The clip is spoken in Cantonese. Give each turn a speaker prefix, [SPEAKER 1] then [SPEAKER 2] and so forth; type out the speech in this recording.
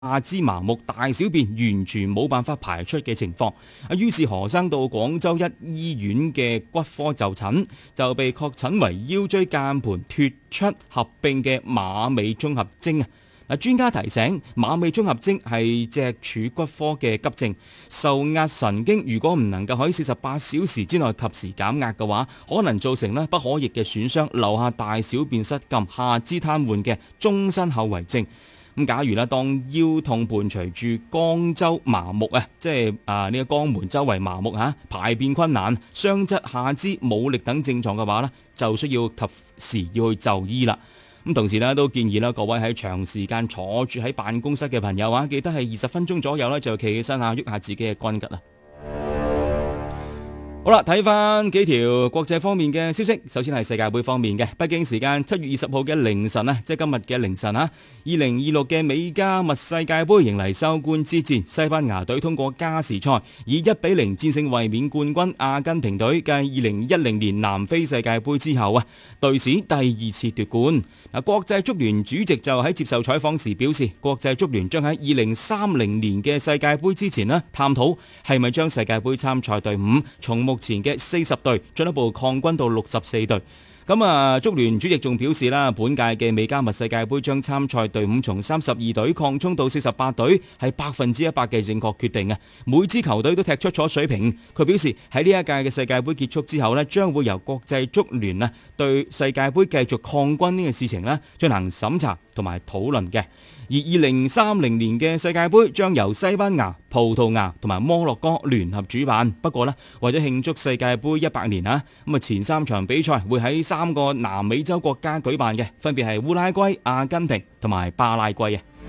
[SPEAKER 1] 下肢麻木、大小便完全冇辦法排出嘅情況。於是何生到廣州一醫院嘅骨科就診，就被確診為腰椎間盤脫出合併嘅馬尾綜合徵。專家提醒，馬尾綜合徵係脊柱骨科嘅急症，受壓神經如果唔能夠喺48小時之內及時減壓嘅話，可能造成不可逆嘅損傷，留下大小便失禁、下肢癱瘓嘅終身後遺症。咁假如當腰痛伴隨住肛周麻木即係呢個肛門周圍麻木排便困難、雙側下肢冇力等症狀嘅話就需要及時要去就醫啦。咁同時都建議各位喺長時間坐住喺辦公室嘅朋友記得係20分鐘左右就企起身喐下自己嘅關節啦。好啦，睇翻幾條國際方面嘅消息。首先係世界盃方面嘅，北京時間7月20號嘅凌晨即係今日嘅凌晨2026嘅美加墨世界盃迎嚟收官之戰，西班牙隊通過加時賽以1-0戰勝衛冕冠軍阿根廷隊，繼2010年南非世界盃之後隊史第2次奪冠。國際足聯主席就喺接受採訪時表示，國際足聯將喺2030年嘅世界盃之前探討係咪將世界盃參賽隊伍從目前嘅40隊進一步擴軍到64隊。足聯主席仲表示本屆嘅美加墨世界盃將參賽隊伍從32隊擴充到48隊，係100%嘅正確決定。每支球隊都踢出咗水平。佢表示喺呢一屆嘅世界盃結束之後將會由國際足聯對世界盃繼續擴軍呢個事情進行審查同埋討論嘅。而2030年嘅世界盃將由西班牙、葡萄牙同埋摩洛哥聯合主辦。不過為咗慶祝世界盃100年前3場比賽會喺3個南美洲國家舉辦嘅，分別係烏拉圭、阿根廷同埋巴拉圭。